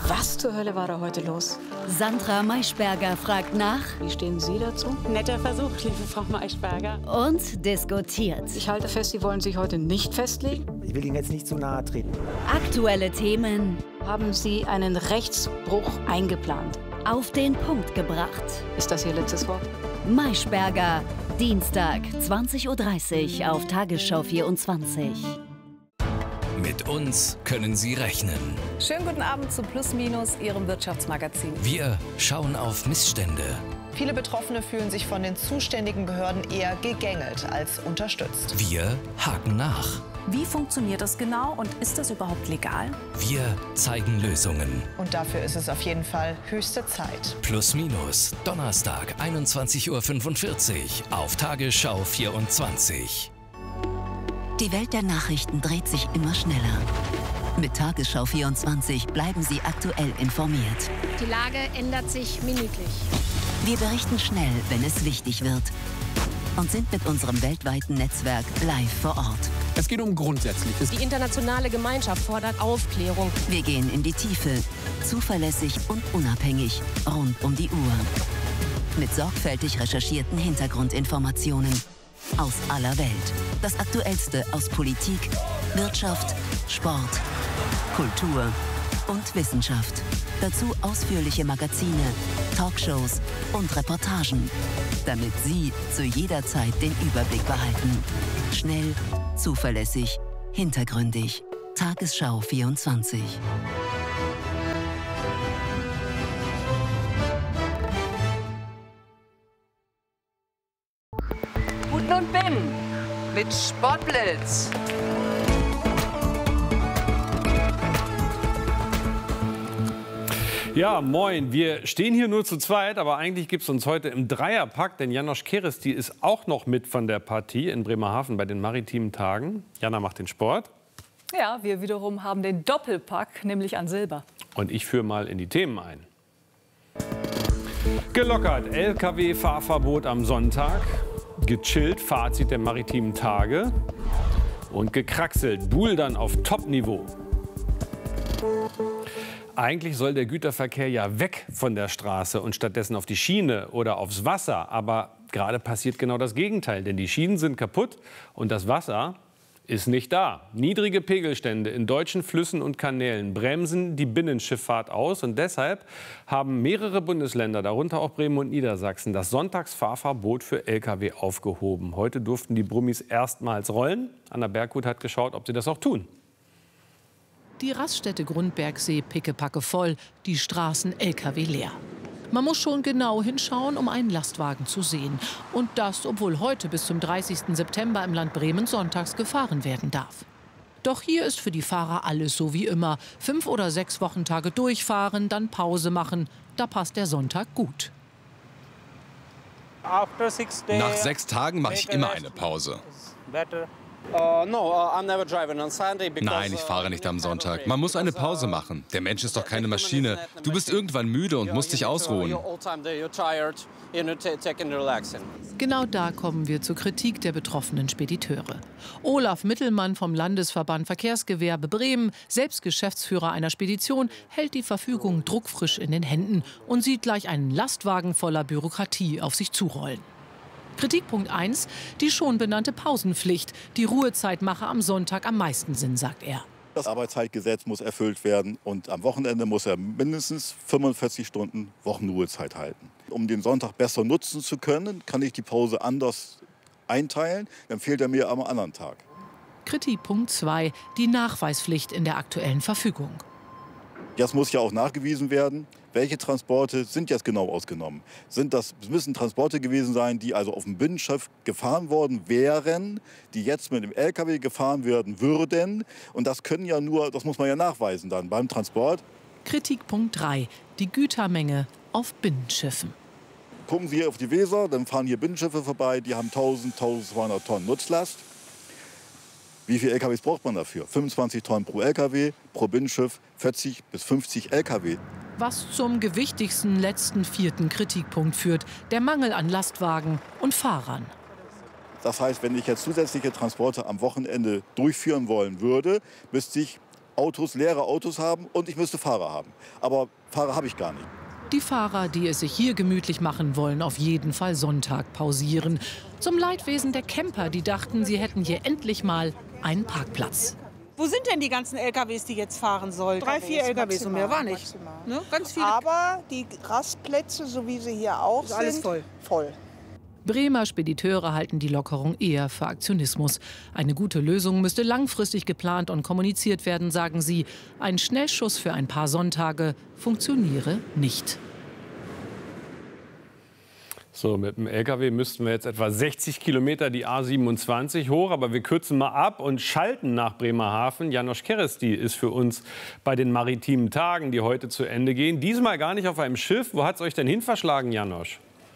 Was zur Hölle war da heute los? Sandra Maischberger fragt nach. Wie stehen Sie dazu? Netter Versuch, liebe Frau Maischberger. Und diskutiert. Ich halte fest, Sie wollen sich heute nicht festlegen. Ich will Ihnen jetzt nicht zu nahe treten. Aktuelle Themen Haben Sie einen Rechtsbruch eingeplant? auf den Punkt gebracht. Ist das Ihr letztes Wort? Maischberger, Dienstag, 20:30 Uhr auf Tagesschau 24. Mit uns können Sie rechnen. Schönen guten Abend zu Plus Minus, Ihrem Wirtschaftsmagazin. Wir schauen auf Missstände. Viele Betroffene fühlen sich von den zuständigen Behörden eher gegängelt als unterstützt. Wir haken nach. Wie funktioniert das genau und ist das überhaupt legal? Wir zeigen Lösungen. Und dafür ist es auf jeden Fall höchste Zeit. Plus Minus, Donnerstag, 21:45 Uhr auf Tagesschau 24. Die Welt der Nachrichten dreht sich immer schneller. Mit Tagesschau 24 bleiben Sie aktuell informiert. Die Lage ändert sich minütlich. Wir berichten schnell, wenn es wichtig wird. Und sind mit unserem weltweiten Netzwerk live vor Ort. Es geht um Grundsätzliches. Die internationale Gemeinschaft fordert Aufklärung. Wir gehen in die Tiefe, zuverlässig und unabhängig, rund um die Uhr. Mit sorgfältig recherchierten Hintergrundinformationen aus aller Welt. Das Aktuellste aus Politik, Wirtschaft, Sport, Kultur und Wissenschaft. Dazu ausführliche Magazine, Talkshows und Reportagen, damit Sie zu jeder Zeit den Überblick behalten. Schnell, zuverlässig, hintergründig. Tagesschau 24. Guten und Bin mit Sportblitz. Ja, moin. Wir stehen hier nur zu zweit, aber eigentlich gibt es uns heute im Dreierpack, denn Janosch Keresti ist auch noch mit von der Partie in Bremerhaven bei den maritimen Tagen. Jana macht den Sport. Ja, wir wiederum haben den Doppelpack, nämlich an Silber. Und ich führe mal in die Themen ein. Gelockert, Lkw-Fahrverbot am Sonntag. Gechillt, Fazit der maritimen Tage. Und gekraxelt, Bouldern auf Top-Niveau. Eigentlich soll der Güterverkehr ja weg von der Straße und stattdessen auf die Schiene oder aufs Wasser. Aber gerade passiert genau das Gegenteil, denn die Schienen sind kaputt und das Wasser ist nicht da. Niedrige Pegelstände in deutschen Flüssen und Kanälen bremsen die Binnenschifffahrt aus. Und deshalb haben mehrere Bundesländer, darunter auch Bremen und Niedersachsen, das Sonntagsfahrverbot für Lkw aufgehoben. Heute durften die Brummis erstmals rollen. Anna Berghut hat geschaut, ob sie das auch tun. Die Raststätte Grundbergsee pickepacke voll, die Straßen Lkw leer. Man muss schon genau hinschauen, um einen Lastwagen zu sehen. Und das, obwohl heute bis zum 30. September im Land Bremen sonntags gefahren werden darf. Doch hier ist für die Fahrer alles so wie immer. 5 oder 6 Wochentage durchfahren, dann Pause machen. Da passt der Sonntag gut. Nach 6 Tagen mache ich immer eine Pause. Nein, ich fahre nicht am Sonntag. Man muss eine Pause machen. Der Mensch ist doch keine Maschine. Du bist irgendwann müde und musst dich ausruhen. Genau da kommen wir zur Kritik der betroffenen Spediteure. Olaf Mittelmann vom Landesverband Verkehrsgewerbe Bremen, selbst Geschäftsführer einer Spedition, hält die Verfügung druckfrisch in den Händen und sieht gleich einen Lastwagen voller Bürokratie auf sich zurollen. Kritikpunkt 1, die schon benannte Pausenpflicht. Die Ruhezeit mache am Sonntag am meisten Sinn, sagt er. Das Arbeitszeitgesetz muss erfüllt werden und am Wochenende muss er mindestens 45 Stunden Wochenruhezeit halten. Um den Sonntag besser nutzen zu können, kann ich die Pause anders einteilen, dann fehlt er mir am anderen Tag. Kritikpunkt 2, die Nachweispflicht in der aktuellen Verfügung. Jetzt muss ja auch nachgewiesen werden, welche Transporte sind jetzt genau ausgenommen. Es müssen Transporte gewesen sein, die also auf dem Binnenschiff gefahren worden wären, die jetzt mit dem Lkw gefahren werden würden. Und das das muss man ja nachweisen dann beim Transport. Kritikpunkt 3, die Gütermenge auf Binnenschiffen. Gucken Sie hier auf die Weser, dann fahren hier Binnenschiffe vorbei, die haben 1200 Tonnen Nutzlast. Wie viele LKWs braucht man dafür? 25 Tonnen pro LKW, pro Binnenschiff 40 bis 50 LKW. Was zum gewichtigsten letzten 4. Kritikpunkt führt, der Mangel an Lastwagen und Fahrern. Das heißt, wenn ich jetzt zusätzliche Transporte am Wochenende durchführen wollen würde, müsste ich Autos, leere Autos haben und ich müsste Fahrer haben. Aber Fahrer habe ich gar nicht. Die Fahrer, die es sich hier gemütlich machen wollen, auf jeden Fall Sonntag pausieren. Zum Leidwesen der Camper, die dachten, sie hätten hier endlich mal einen Parkplatz. Wo sind denn die ganzen LKWs, die jetzt fahren sollen? 3, 4 LKWs und mehr war nicht. Ne? Ganz viele. Aber die Rastplätze, so wie sie hier auch sind, alles voll. Bremer Spediteure halten die Lockerung eher für Aktionismus. Eine gute Lösung müsste langfristig geplant und kommuniziert werden, sagen sie. Ein Schnellschuss für ein paar Sonntage funktioniere nicht. So, mit dem LKW müssten wir jetzt etwa 60 Kilometer die A27 hoch, aber wir kürzen mal ab und schalten nach Bremerhaven. János Kereszti ist für uns bei den maritimen Tagen, die heute zu Ende gehen. Diesmal gar nicht auf einem Schiff. Wo hat es euch denn hin verschlagen, János?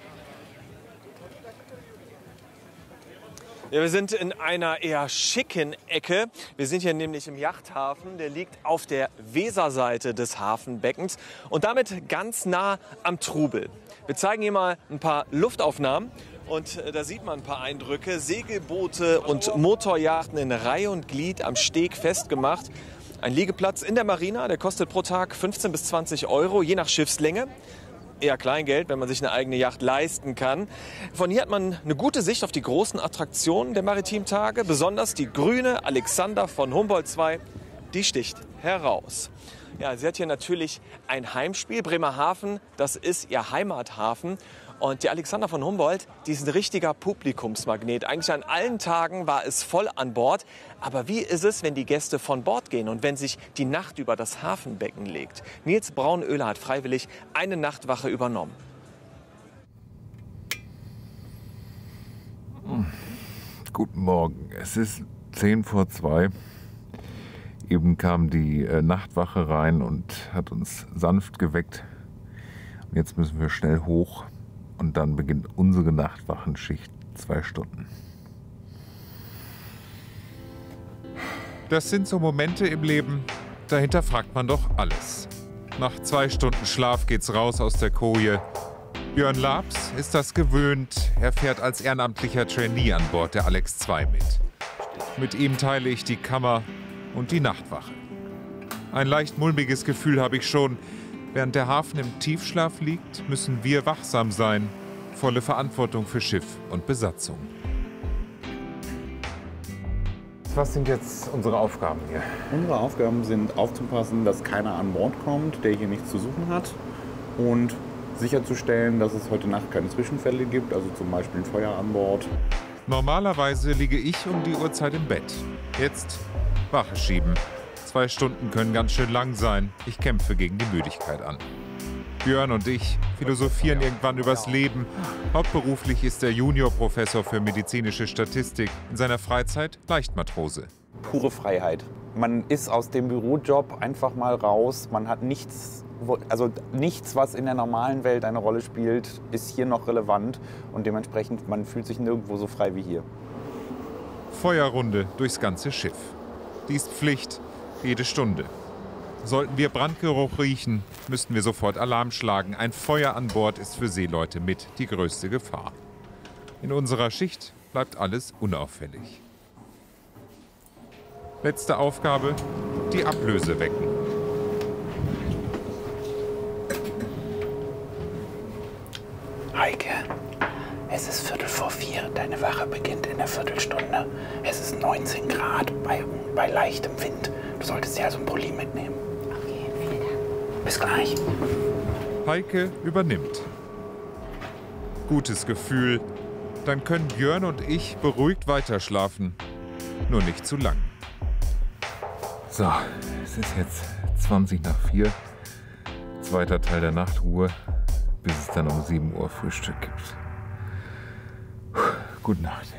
Ja, wir sind in einer eher schicken Ecke. Wir sind hier nämlich im Yachthafen. Der liegt auf der Weserseite des Hafenbeckens und damit ganz nah am Trubel. Wir zeigen hier mal ein paar Luftaufnahmen und da sieht man ein paar Eindrücke. Segelboote und Motorjachten in Reihe und Glied am Steg festgemacht. Ein Liegeplatz in der Marina, der kostet pro Tag 15 bis 20 Euro, je nach Schiffslänge. Eher Kleingeld, wenn man sich eine eigene Yacht leisten kann. Von hier hat man eine gute Sicht auf die großen Attraktionen der maritimen Tage. Besonders die grüne Alexander von Humboldt II, die sticht heraus. Ja, sie hat hier natürlich ein Heimspiel. Bremerhaven, das ist ihr Heimathafen. Und die Alexander von Humboldt, die ist ein richtiger Publikumsmagnet. Eigentlich an allen Tagen war es voll an Bord. Aber wie ist es, wenn die Gäste von Bord gehen und wenn sich die Nacht über das Hafenbecken legt? Nils Braunöhler hat freiwillig eine Nachtwache übernommen. Guten Morgen, es ist 1:10. Eben kam die Nachtwache rein und hat uns sanft geweckt. Und jetzt müssen wir schnell hoch. Und dann beginnt unsere Nachtwachenschicht, 2 Stunden. Das sind so Momente im Leben, da hinterfragt man doch alles. Nach 2 Stunden Schlaf geht's raus aus der Koje. Björn Labs ist das gewöhnt. Er fährt als ehrenamtlicher Trainee an Bord der Alex II mit. Mit ihm teile ich die Kammer und die Nachtwache. Ein leicht mulmiges Gefühl habe ich schon. Während der Hafen im Tiefschlaf liegt, müssen wir wachsam sein. Volle Verantwortung für Schiff und Besatzung. Was sind jetzt unsere Aufgaben hier? Unsere Aufgaben sind aufzupassen, dass keiner an Bord kommt, der hier nichts zu suchen hat. Und sicherzustellen, dass es heute Nacht keine Zwischenfälle gibt, also zum Beispiel ein Feuer an Bord. Normalerweise liege ich um die Uhrzeit im Bett. Jetzt Wache schieben. 2 Stunden können ganz schön lang sein. Ich kämpfe gegen die Müdigkeit an. Björn und ich philosophieren irgendwann übers Leben. Hauptberuflich ist er Juniorprofessor für medizinische Statistik. In seiner Freizeit Leichtmatrose. Pure Freiheit. Man ist aus dem Bürojob einfach mal raus. Man hat nichts, was in der normalen Welt eine Rolle spielt, ist hier noch relevant. Und dementsprechend, man fühlt sich nirgendwo so frei wie hier. Feuerrunde durchs ganze Schiff. Dies Pflicht. Jede Stunde. Sollten wir Brandgeruch riechen, müssten wir sofort Alarm schlagen. Ein Feuer an Bord ist für Seeleute mit die größte Gefahr. In unserer Schicht bleibt alles unauffällig. Letzte Aufgabe, die Ablöse wecken. Heike, es ist 3:45. Deine Wache beginnt in einer Viertelstunde. Es ist 19 Grad bei leichtem Wind. Du solltest dir also einen Pulli mitnehmen. Okay, vielen Dank. Bis gleich. Heike übernimmt. Gutes Gefühl. Dann können Björn und ich beruhigt weiterschlafen. Nur nicht zu lang. So, es ist jetzt 4:20. Zweiter Teil der Nachtruhe, bis es dann um 7 Uhr Frühstück gibt. Gute Nacht.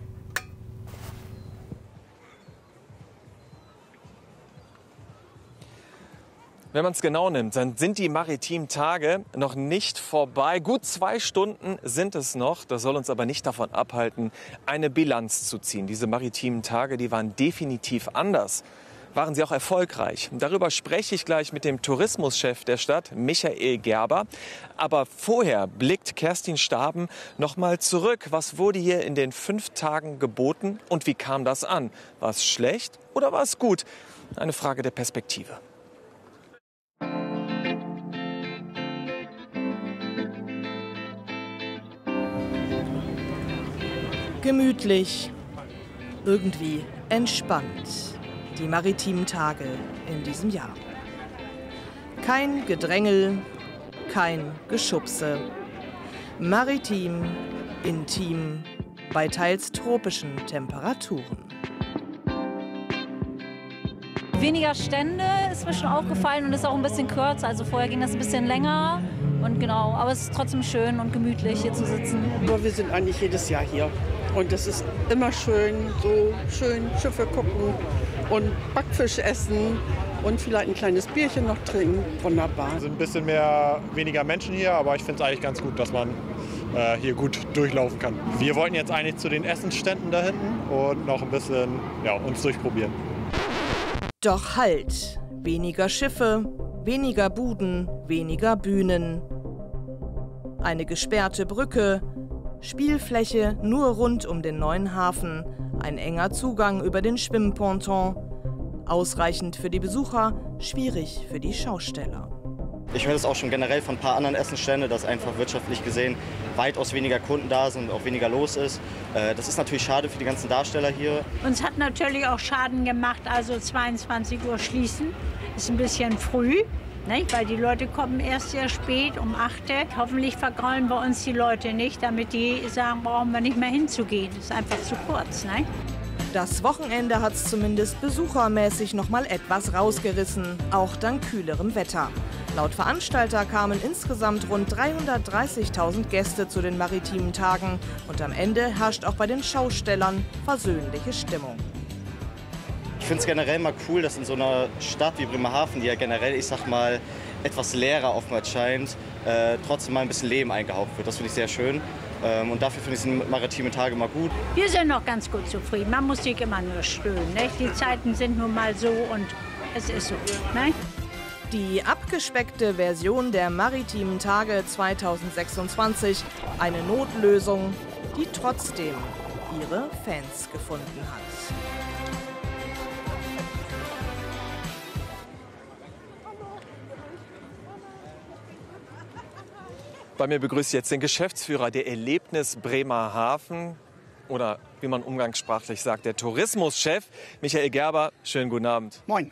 Wenn man es genau nimmt, dann sind die maritimen Tage noch nicht vorbei. Gut 2 Stunden sind es noch. Das soll uns aber nicht davon abhalten, eine Bilanz zu ziehen. Diese maritimen Tage, die waren definitiv anders. Waren sie auch erfolgreich? Darüber spreche ich gleich mit dem Tourismuschef der Stadt, Michael Gerber. Aber vorher blickt Kerstin Staben noch mal zurück. Was wurde hier in den 5 Tagen geboten und wie kam das an? War es schlecht oder war es gut? eine Frage der Perspektive. Gemütlich, irgendwie entspannt. Die maritimen Tage in diesem Jahr. Kein Gedrängel, kein Geschubse. Maritim, intim, bei teils tropischen Temperaturen. Weniger Stände ist mir schon aufgefallen und ist auch ein bisschen kürzer. Also vorher ging das ein bisschen länger. Und genau, aber es ist trotzdem schön und gemütlich hier zu sitzen. Aber wir sind eigentlich jedes Jahr hier. Und es ist immer schön, so schön Schiffe gucken und Backfisch essen und vielleicht ein kleines Bierchen noch trinken. Wunderbar. Es sind ein bisschen weniger Menschen hier, aber ich finde es eigentlich ganz gut, dass man hier gut durchlaufen kann. Wir wollten jetzt eigentlich zu den Essensständen da hinten und noch ein bisschen uns durchprobieren. Doch halt, weniger Schiffe, weniger Buden, weniger Bühnen. Eine gesperrte Brücke, Spielfläche nur rund um den neuen Hafen, ein enger Zugang über den Schwimmponton. Ausreichend für die Besucher, schwierig für die Schausteller. Ich höre das auch schon generell von ein paar anderen Essensständen, dass einfach wirtschaftlich gesehen weitaus weniger Kunden da sind und auch weniger los ist. Das ist natürlich schade für die ganzen Darsteller hier. Uns hat natürlich auch Schaden gemacht, also 22 Uhr schließen. Ist ein bisschen früh. Nicht? Weil die Leute kommen erst sehr spät, um 8 Uhr. Hoffentlich vergraulen wir uns die Leute nicht, damit die sagen, brauchen wir nicht mehr hinzugehen. Das ist einfach zu kurz. Nicht? Das Wochenende hat es zumindest besuchermäßig noch mal etwas rausgerissen, auch dank kühlerem Wetter. Laut Veranstalter kamen insgesamt rund 330.000 Gäste zu den maritimen Tagen. Und am Ende herrscht auch bei den Schaustellern versöhnliche Stimmung. Ich finde es generell mal cool, dass in so einer Stadt wie Bremerhaven, die ja generell, ich sag mal, etwas leerer oftmals scheint, trotzdem mal ein bisschen Leben eingehaucht wird. Das finde ich sehr schön. Und dafür finde ich die maritimen Tage mal gut. Wir sind noch ganz gut zufrieden. Man muss sich immer nur stöhnen. Nicht? Die Zeiten sind nun mal so und es ist so. Nicht? Die abgespeckte Version der maritimen Tage 2026. Eine Notlösung, die trotzdem ihre Fans gefunden hat. Bei mir begrüße ich jetzt den Geschäftsführer der Erlebnis Bremerhaven oder wie man umgangssprachlich sagt, der Tourismuschef Michael Gerber. Schönen guten Abend. Moin.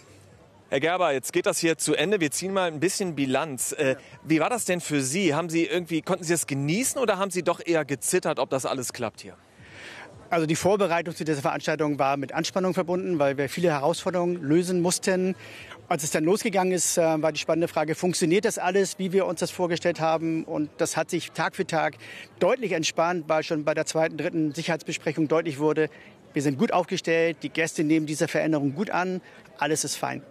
Herr Gerber, jetzt geht das hier zu Ende. Wir ziehen mal ein bisschen Bilanz. Wie war das denn für Sie? Konnten Sie es genießen oder haben Sie doch eher gezittert, ob das alles klappt hier? Also die Vorbereitung zu dieser Veranstaltung war mit Anspannung verbunden, weil wir viele Herausforderungen lösen mussten. Als es dann losgegangen ist, war die spannende Frage, funktioniert das alles, wie wir uns das vorgestellt haben? Und das hat sich Tag für Tag deutlich entspannt, weil schon bei der zweiten, dritten Sicherheitsbesprechung deutlich wurde, wir sind gut aufgestellt, die Gäste nehmen diese Veränderung gut an, alles ist fein.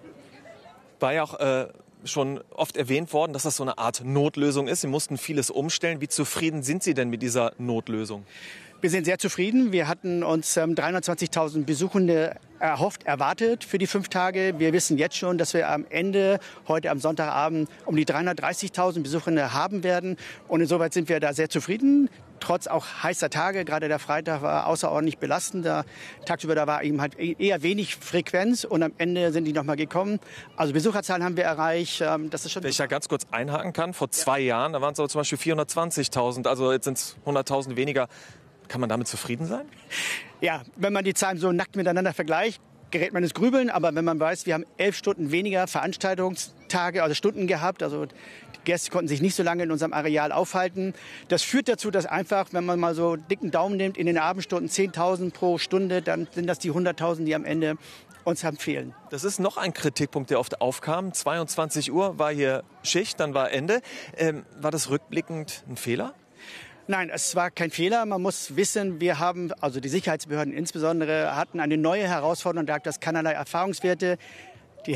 War ja auch schon oft erwähnt worden, dass das so eine Art Notlösung ist. Sie mussten vieles umstellen. Wie zufrieden sind Sie denn mit dieser Notlösung? Wir sind sehr zufrieden. Wir hatten uns 320.000 Besuchende erwartet für die 5 Tage. Wir wissen jetzt schon, dass wir am Ende, heute am Sonntagabend, um die 330.000 Besuchende haben werden. Und insoweit sind wir da sehr zufrieden. Trotz auch heißer Tage, gerade der Freitag war außerordentlich belastend. Tagsüber da war eben halt eher wenig Frequenz und am Ende sind die noch mal gekommen. Also Besucherzahlen haben wir erreicht. Das ist schon. Wenn ich da ganz kurz einhaken kann, vor 2 Jahren, da waren es aber zum Beispiel 420.000, also jetzt sind es 100.000 weniger. Kann man damit zufrieden sein? Ja, wenn man die Zahlen so nackt miteinander vergleicht, gerät man ins Grübeln. Aber wenn man weiß, wir haben 11 Stunden weniger Veranstaltungstage, also Stunden gehabt, also die Gäste konnten sich nicht so lange in unserem Areal aufhalten. Das führt dazu, dass einfach, wenn man mal so dicken Daumen nimmt, in den Abendstunden 10.000 pro Stunde, dann sind das die 100.000, die am Ende uns haben fehlen. Das ist noch ein Kritikpunkt, der oft aufkam. 22 Uhr war hier Schicht, dann war Ende. War das rückblickend ein Fehler? Nein, es war kein Fehler. Man muss wissen, wir haben, also die Sicherheitsbehörden insbesondere, hatten eine neue Herausforderung. Da gab es keinerlei Erfahrungswerte. Die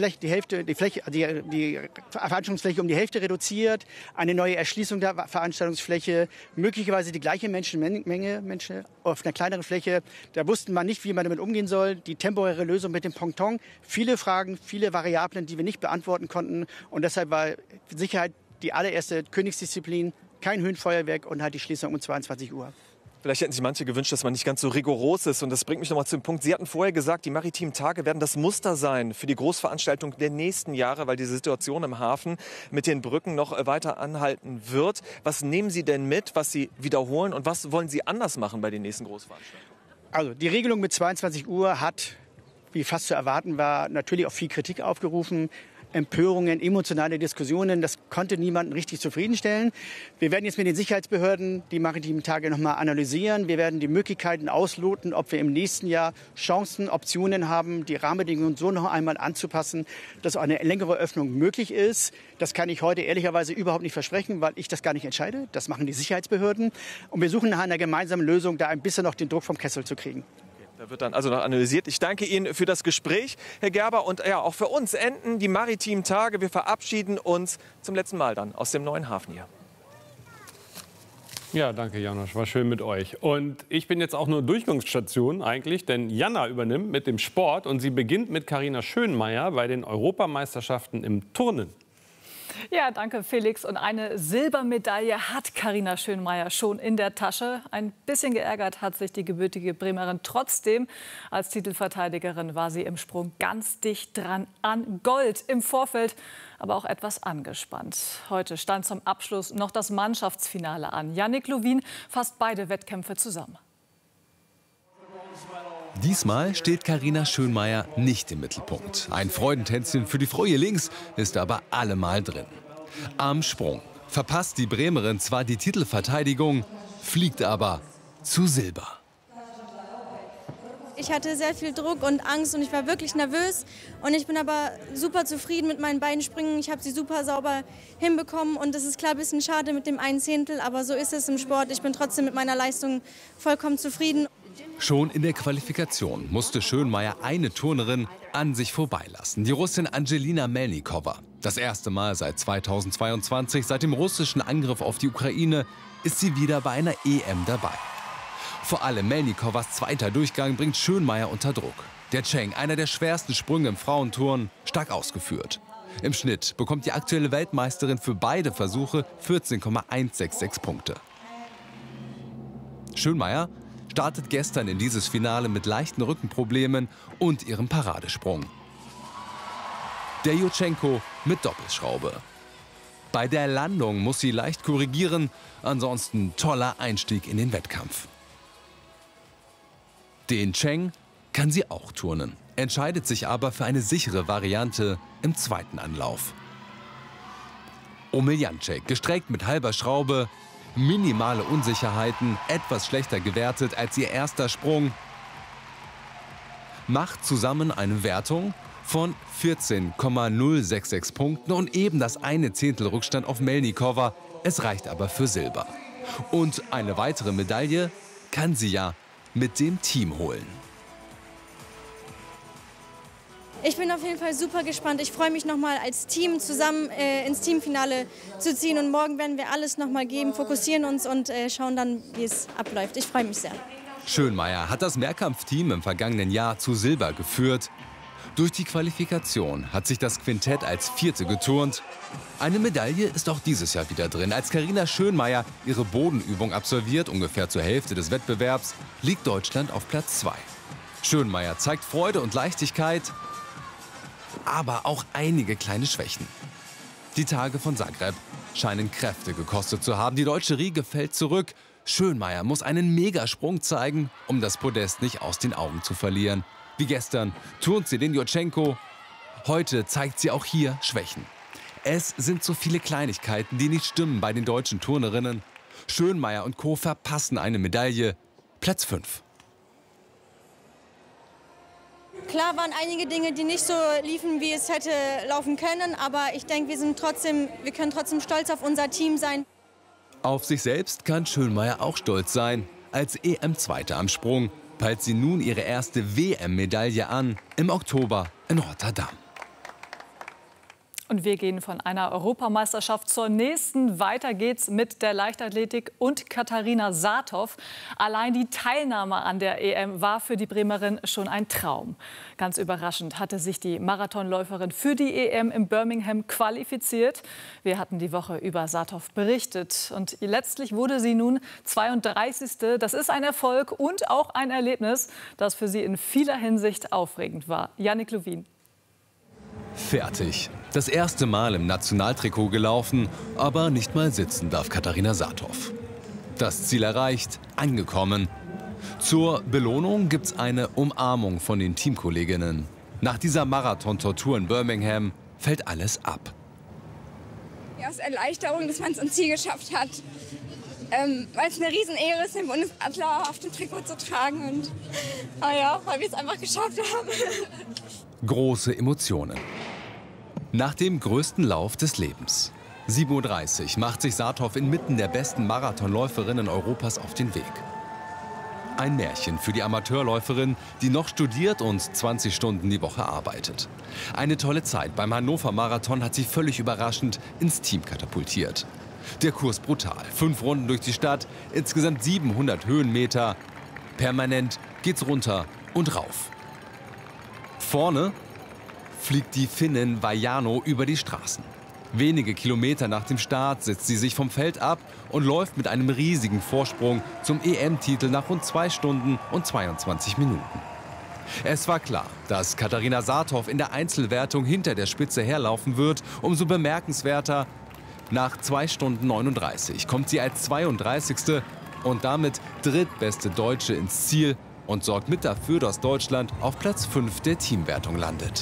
Veranstaltungsfläche um die Hälfte reduziert, eine neue Erschließung der Veranstaltungsfläche, möglicherweise die gleiche Menschenmenge, Menschen auf einer kleineren Fläche. Da wusste man nicht, wie man damit umgehen soll. Die temporäre Lösung mit dem Ponton. Viele Fragen, viele Variablen, die wir nicht beantworten konnten. Und deshalb war Sicherheit die allererste Königsdisziplin. Kein Höhenfeuerwerk und halt die Schließung um 22 Uhr. Vielleicht hätten sich manche gewünscht, dass man nicht ganz so rigoros ist. Und das bringt mich nochmal zum Punkt. Sie hatten vorher gesagt, die maritimen Tage werden das Muster sein für die Großveranstaltung der nächsten Jahre, weil die Situation im Hafen mit den Brücken noch weiter anhalten wird. Was nehmen Sie denn mit, was Sie wiederholen und was wollen Sie anders machen bei den nächsten Großveranstaltungen? Also die Regelung mit 22 Uhr hat, wie fast zu erwarten war, natürlich auch viel Kritik aufgerufen. Empörungen, emotionale Diskussionen, das konnte niemanden richtig zufriedenstellen. Wir werden jetzt mit den Sicherheitsbehörden die maritimen Tage noch mal analysieren. Wir werden die Möglichkeiten ausloten, ob wir im nächsten Jahr Chancen, Optionen haben, die Rahmenbedingungen so noch einmal anzupassen, dass eine längere Öffnung möglich ist. Das kann ich heute ehrlicherweise überhaupt nicht versprechen, weil ich das gar nicht entscheide. Das machen die Sicherheitsbehörden. Und wir suchen nach einer gemeinsamen Lösung, da ein bisschen noch den Druck vom Kessel zu kriegen. Da wird dann also noch analysiert. Ich danke Ihnen für das Gespräch, Herr Gerber. Und ja, auch für uns enden die maritimen Tage. Wir verabschieden uns zum letzten Mal dann aus dem neuen Hafen hier. Ja, danke Janosch, war schön mit euch. Und ich bin jetzt auch nur Durchgangsstation eigentlich, denn Jana übernimmt mit dem Sport und sie beginnt mit Carina Schönmeier bei den Europameisterschaften im Turnen. Ja, danke Felix. Und eine Silbermedaille hat Carina Schönmeier schon in der Tasche. Ein bisschen geärgert hat sich die gebürtige Bremerin trotzdem. Als Titelverteidigerin war sie im Sprung ganz dicht dran an Gold im Vorfeld, aber auch etwas angespannt. Heute stand zum Abschluss noch das Mannschaftsfinale an. Yannick Lowin fasst beide Wettkämpfe zusammen. Diesmal steht Carina Schönmeier nicht im Mittelpunkt. Ein Freudentänzchen für die Fräue links ist aber allemal drin. Am Sprung verpasst die Bremerin zwar die Titelverteidigung, fliegt aber zu Silber. Ich hatte sehr viel Druck und Angst und ich war wirklich nervös. Und ich bin aber super zufrieden mit meinen beiden Sprüngen. Ich habe sie super sauber hinbekommen und es ist klar ein bisschen schade mit dem 1/10, aber so ist es im Sport. Ich bin trotzdem mit meiner Leistung vollkommen zufrieden. Schon in der Qualifikation musste Schönmeier eine Turnerin an sich vorbeilassen, die Russin Angelina Melnikova. Das erste Mal seit 2022, seit dem russischen Angriff auf die Ukraine, ist sie wieder bei einer EM dabei. Vor allem Melnikovas zweiter Durchgang bringt Schönmeier unter Druck. Der Cheng, einer der schwersten Sprünge im Frauenturnen, stark ausgeführt. Im Schnitt bekommt die aktuelle Weltmeisterin für beide Versuche 14,166 Punkte. Schönmeier startet gestern in dieses Finale mit leichten Rückenproblemen und ihrem Paradesprung. Der Jutschenko mit Doppelschraube. Bei der Landung muss sie leicht korrigieren, ansonsten toller Einstieg in den Wettkampf. Den Cheng kann sie auch turnen, entscheidet sich aber für eine sichere Variante im zweiten Anlauf. Omeljanček gestreckt mit halber Schraube, minimale Unsicherheiten, etwas schlechter gewertet als ihr erster Sprung, macht zusammen eine Wertung von 14,066 Punkten und eben das eine Zehntel Rückstand auf Melnikova. Es reicht aber für Silber. Und eine weitere Medaille kann sie ja mit dem Team holen. Ich bin auf jeden Fall super gespannt. Ich freue mich noch mal als Team zusammen ins Teamfinale zu ziehen. Und morgen werden wir alles noch mal geben, fokussieren uns und schauen dann, wie es abläuft. Ich freue mich sehr. Schönmeier hat das Mehrkampfteam im vergangenen Jahr zu Silber geführt. Durch die Qualifikation hat sich das Quintett als Vierte geturnt. Eine Medaille ist auch dieses Jahr wieder drin. Als Carina Schönmeier ihre Bodenübung absolviert, ungefähr zur Hälfte des Wettbewerbs, liegt Deutschland auf Platz 2. Schönmeier zeigt Freude und Leichtigkeit, aber auch einige kleine Schwächen. Die Tage von Zagreb scheinen Kräfte gekostet zu haben. Die deutsche Riege fällt zurück. Schönmeier muss einen Megasprung zeigen, um das Podest nicht aus den Augen zu verlieren. Wie gestern turnt sie den Jutschenko. Heute zeigt sie auch hier Schwächen. Es sind so viele Kleinigkeiten, die nicht stimmen bei den deutschen Turnerinnen. Schönmeier und Co. verpassen eine Medaille. Platz 5. Klar waren einige Dinge, die nicht so liefen, wie es hätte laufen können. Aber ich denke, wir können trotzdem stolz auf unser Team sein. Auf sich selbst kann Schönmeier auch stolz sein. Als EM-Zweite am Sprung peilt sie nun ihre erste WM-Medaille an, im Oktober in Rotterdam. Und wir gehen von einer Europameisterschaft zur nächsten. Weiter geht's mit der Leichtathletik und Katarina Saathoff. Allein die Teilnahme an der EM war für die Bremerin schon ein Traum. Ganz überraschend hatte sich die Marathonläuferin für die EM in Birmingham qualifiziert. Wir hatten die Woche über Saathoff berichtet. Und letztlich wurde sie nun 32. Das ist ein Erfolg und auch ein Erlebnis, das für sie in vieler Hinsicht aufregend war. Jannik Lowin. Fertig. Das erste Mal im Nationaltrikot gelaufen, aber nicht mal sitzen darf Katarina Saathoff. Das Ziel erreicht, angekommen. Zur Belohnung gibt's eine Umarmung von den Teamkolleginnen. Nach dieser Marathon-Tortur in Birmingham fällt alles ab. Ja, es ist Erleichterung, dass man es ans Ziel geschafft hat. Weil es eine Riesenehre ist, den Bundesadler auf dem Trikot zu tragen. Und ja, weil wir es einfach geschafft haben. Große Emotionen. Nach dem größten Lauf des Lebens. 7:30 Uhr macht sich Saathoff inmitten der besten Marathonläuferinnen Europas auf den Weg. Ein Märchen für die Amateurläuferin, die noch studiert und 20 Stunden die Woche arbeitet. Eine tolle Zeit beim Hannover Marathon hat sie völlig überraschend ins Team katapultiert. Der Kurs brutal. 5 Runden durch die Stadt, insgesamt 700 Höhenmeter. Permanent geht's runter und rauf. Vorne fliegt die Finnin Vaiano über die Straßen. Wenige Kilometer nach dem Start setzt sie sich vom Feld ab und läuft mit einem riesigen Vorsprung zum EM-Titel nach rund 2 Stunden und 22 Minuten. Es war klar, dass Katarina Saathoff in der Einzelwertung hinter der Spitze herlaufen wird. Umso bemerkenswerter, nach 2 Stunden 39 kommt sie als 32. und damit drittbeste Deutsche ins Ziel und sorgt mit dafür, dass Deutschland auf Platz 5 der Teamwertung landet.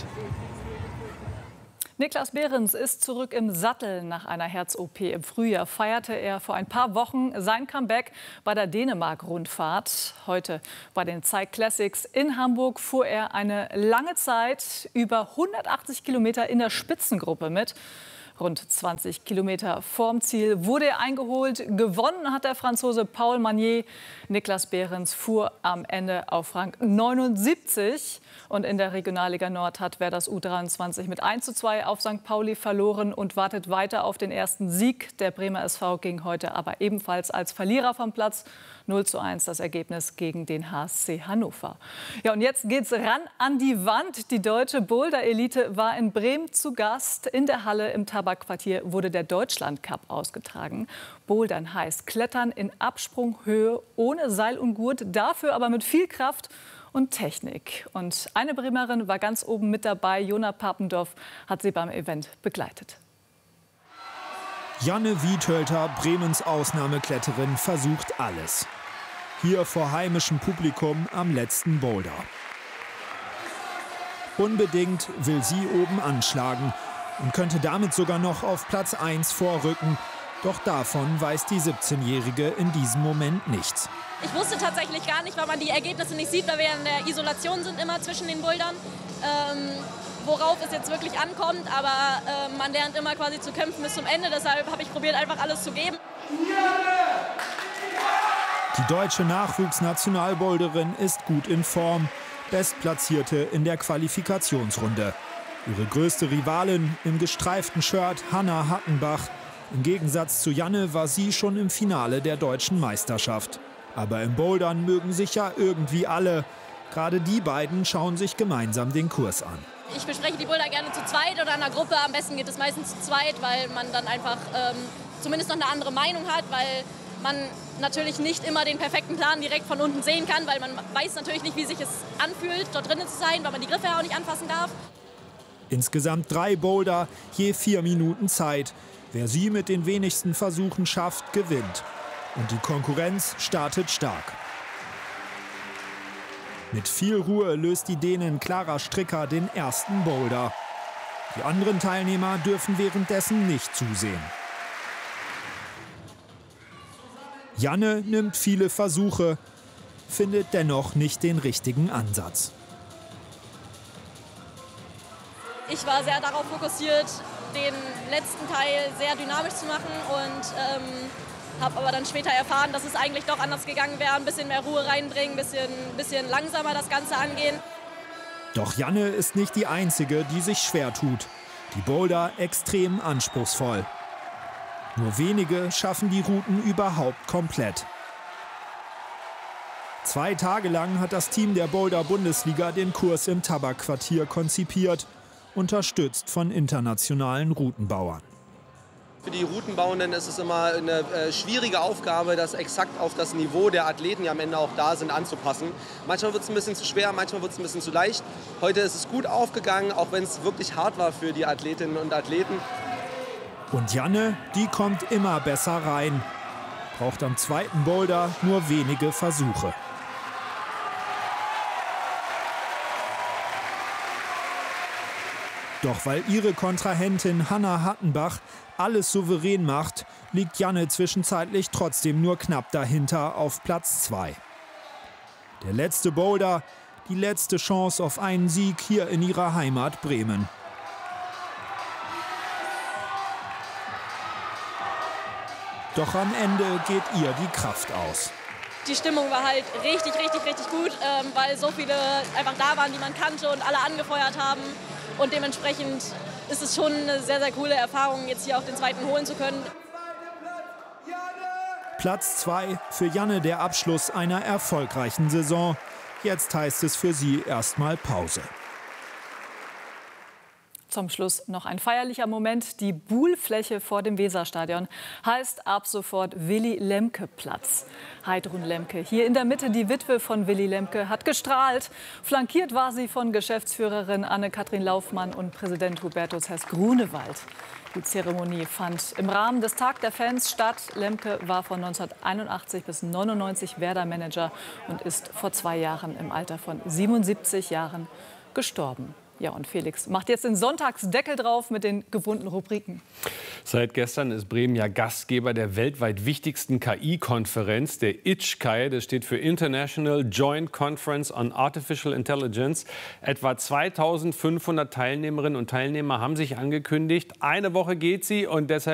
Niklas Behrens ist zurück im Sattel. Nach einer Herz-OP im Frühjahr feierte er vor ein paar Wochen sein Comeback bei der Dänemark-Rundfahrt. Heute bei den Cycling Classics in Hamburg fuhr er eine lange Zeit über 180 Kilometer in der Spitzengruppe mit. Rund 20 Kilometer vorm Ziel wurde er eingeholt. Gewonnen hat der Franzose Paul Magnier. Niklas Behrens fuhr am Ende auf Rang 79. Und in der Regionalliga Nord hat Werders U23 mit 1:2 auf St. Pauli verloren und wartet weiter auf den ersten Sieg. Der Bremer SV ging heute aber ebenfalls als Verlierer vom Platz. 0:1 das Ergebnis gegen den HSC Hannover. Ja, und jetzt geht's ran an die Wand. Die deutsche Boulder-Elite war in Bremen zu Gast. In der Halle im Tabakquartier wurde der Deutschland-Cup ausgetragen. Bouldern heißt Klettern in Absprunghöhe ohne Seil und Gurt, dafür aber mit viel Kraft und Technik. Und eine Bremerin war ganz oben mit dabei. Jona Papendorf hat sie beim Event begleitet. Janne Wiethölter, Bremens Ausnahmekletterin, versucht alles. Hier vor heimischem Publikum am letzten Boulder. Unbedingt will sie oben anschlagen und könnte damit sogar noch auf Platz 1 vorrücken. Doch davon weiß die 17-Jährige in diesem Moment nichts. Ich wusste tatsächlich gar nicht, weil man die Ergebnisse nicht sieht, weil wir in der Isolation sind immer zwischen den Bouldern, worauf es jetzt wirklich ankommt. Aber man lernt immer quasi zu kämpfen bis zum Ende. Deshalb habe ich probiert, einfach alles zu geben. Die deutsche Nachwuchsnationalboulderin ist gut in Form. Bestplatzierte in der Qualifikationsrunde. Ihre größte Rivalin im gestreiften Shirt, Hanna Hattenbach. Im Gegensatz zu Janne war sie schon im Finale der deutschen Meisterschaft. Aber im Bouldern mögen sich ja irgendwie alle. Gerade die beiden schauen sich gemeinsam den Kurs an. Ich bespreche die Boulder gerne zu zweit oder in einer Gruppe. Am besten geht es meistens zu zweit, weil man dann einfach zumindest noch eine andere Meinung hat, weil man natürlich nicht immer den perfekten Plan direkt von unten sehen kann, weil man weiß natürlich nicht, wie sich es anfühlt, dort drinnen zu sein, weil man die Griffe auch nicht anfassen darf. Insgesamt 3 Boulder, je 4 Minuten Zeit. Wer sie mit den wenigsten Versuchen schafft, gewinnt. Und die Konkurrenz startet stark. Mit viel Ruhe löst die Dänin Clara Stricker den ersten Boulder. Die anderen Teilnehmer dürfen währenddessen nicht zusehen. Janne nimmt viele Versuche, findet dennoch nicht den richtigen Ansatz. Ich war sehr darauf fokussiert, den letzten Teil sehr dynamisch zu machen und habe aber dann später erfahren, dass es eigentlich doch anders gegangen wäre. Ein bisschen mehr Ruhe reinbringen, ein bisschen langsamer das Ganze angehen. Doch Janne ist nicht die Einzige, die sich schwer tut. Die Boulder extrem anspruchsvoll. Nur wenige schaffen die Routen überhaupt komplett. 2 Tage lang hat das Team der Boulder-Bundesliga den Kurs im Tabakquartier konzipiert, unterstützt von internationalen Routenbauern. Für die Routenbauenden ist es immer eine schwierige Aufgabe, das exakt auf das Niveau der Athleten, die am Ende auch da sind, anzupassen. Manchmal wird es ein bisschen zu schwer, manchmal wird es ein bisschen zu leicht. Heute ist es gut aufgegangen, auch wenn es wirklich hart war für die Athletinnen und Athleten. Und Janne, die kommt immer besser rein. Braucht am zweiten Boulder nur wenige Versuche. Doch weil ihre Kontrahentin Hannah Hattenbach alles souverän macht, liegt Janne zwischenzeitlich trotzdem nur knapp dahinter auf Platz 2. Der letzte Boulder, die letzte Chance auf einen Sieg hier in ihrer Heimat Bremen. Doch am Ende geht ihr die Kraft aus. Die Stimmung war halt richtig gut, weil so viele einfach da waren, die man kannte und alle angefeuert haben. Und dementsprechend ist es schon eine sehr coole Erfahrung, jetzt hier auch den zweiten holen zu können. Platz 2 für Janne, der Abschluss einer erfolgreichen Saison. Jetzt heißt es für sie erstmal Pause. Zum Schluss noch ein feierlicher Moment. Die Buhlfläche vor dem Weserstadion heißt ab sofort Willy-Lemke-Platz. Heidrun Lemke, hier in der Mitte die Witwe von Willy Lemke, hat gestrahlt. Flankiert war sie von Geschäftsführerin Anne-Kathrin Laufmann und Präsident Hubertus Hess-Grunewald. Die Zeremonie fand im Rahmen des Tag der Fans statt. Lemke war von 1981 bis 1999 Werder-Manager und ist vor 2 Jahren im Alter von 77 Jahren gestorben. Ja, und Felix macht jetzt den Sonntagsdeckel drauf mit den gewohnten Rubriken. Seit gestern ist Bremen ja Gastgeber der weltweit wichtigsten KI-Konferenz, der ITCHKI. Das steht für International Joint Conference on Artificial Intelligence. Etwa 2500 Teilnehmerinnen und Teilnehmer haben sich angekündigt. Eine Woche geht sie und deshalb